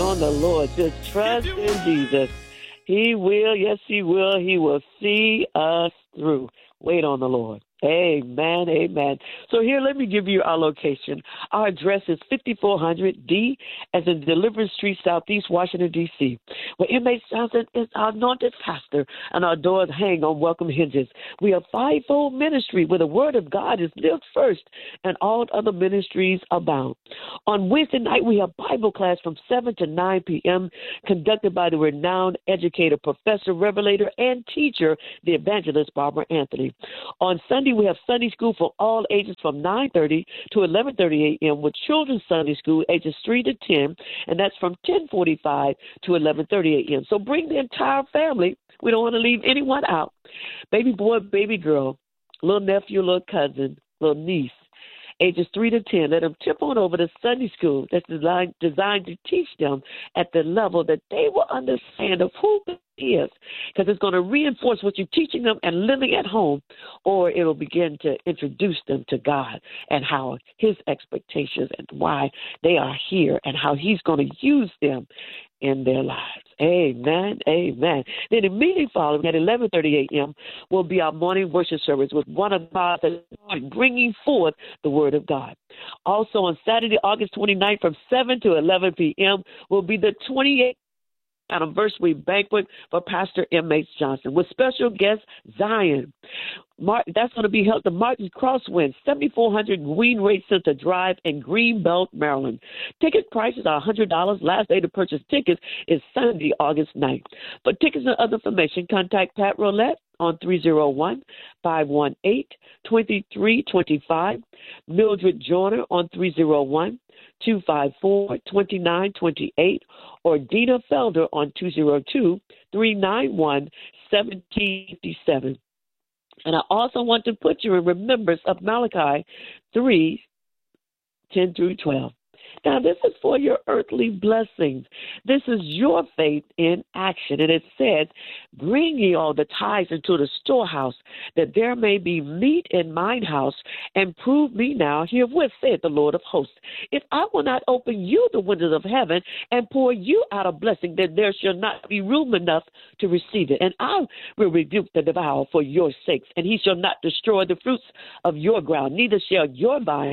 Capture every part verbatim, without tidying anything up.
on the Lord. Just trust in Jesus. He will, yes, he will. He will see us through. Wait on the Lord. Amen, amen. So here, let me give you our location. Our address is fifty-four hundred D as in Deliverance Street, Southeast Washington, D C, where M H Johnson is our anointed pastor, and our doors hang on welcome hinges. We are fivefold ministry where the word of God is lived first and all other ministries abound. On Wednesday night, we have Bible class from seven to nine p.m. conducted by the renowned educator, professor, revelator, and teacher, the evangelist Barbara Anthony. On Sunday, we have Sunday school for all ages from nine thirty to eleven thirty a.m. with children's Sunday school ages three to ten, and that's from ten forty-five to eleven thirty a.m. So bring the entire family. We don't want to leave anyone out. Baby boy, baby girl, little nephew, little cousin, little niece, ages three to ten. Let them tip on over to Sunday school that's designed, designed to teach them at the level that they will understand of who God is, because it's going to reinforce what you're teaching them and living at home, or it'll begin to introduce them to God and how his expectations and why they are here and how he's going to use them in their lives. Amen, amen. Then immediately following at eleven thirty a.m. will be our morning worship service with one of God's bringing forth the word of God. Also on Saturday, August twenty-ninth from seven to eleven p.m. will be the twenty-eighth anniversary banquet for Pastor M H Johnson with special guest Zion. Mark, that's going to be held at the Martin's Crosswind, seventy-four hundred Greenway Center Drive in Greenbelt, Maryland. Ticket prices are one hundred dollars. Last day to purchase tickets is Sunday, August ninth. For tickets and other information, contact Pat Roulette on three oh one, five one eight, two three two five, Mildred Joyner on three oh one, two five four, two nine two eight, or Dina Felder on two oh two, three nine one, one seven five seven. And I also want to put you in remembrance of Malachi three, ten through twelve. Now, this is for your earthly blessings. This is your faith in action. And it says, bring ye all the tithes into the storehouse, that there may be meat in mine house, and prove me now herewith, saith the Lord of hosts. If I will not open you the windows of heaven and pour you out a blessing, then there shall not be room enough to receive it. And I will rebuke the devourer for your sakes, and he shall not destroy the fruits of your ground, neither shall your vine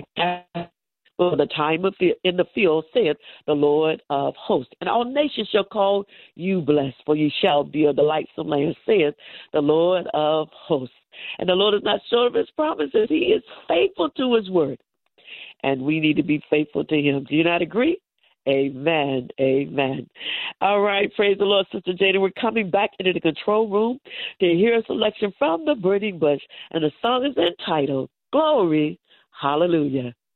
for the time of the, in the field, saith the Lord of hosts. And all nations shall call you blessed, for you shall be a delightsome land, saith the Lord of hosts. And the Lord is not short of his promises. He is faithful to his word. And we need to be faithful to him. Do you not agree? Amen. Amen. All right. Praise the Lord, Sister Jada. We're coming back into the control room to hear a selection from the Burning Bush. And the song is entitled, Glory, Hallelujah.